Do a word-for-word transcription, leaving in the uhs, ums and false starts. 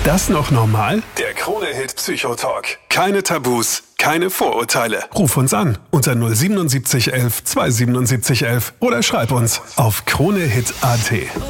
Ist das noch normal? Der Krone-Hit Psychotalk. Keine Tabus, keine Vorurteile. Ruf uns an unter null sieben sieben eins eins zwei sieben sieben eins eins oder schreib uns auf kronehit punkt at.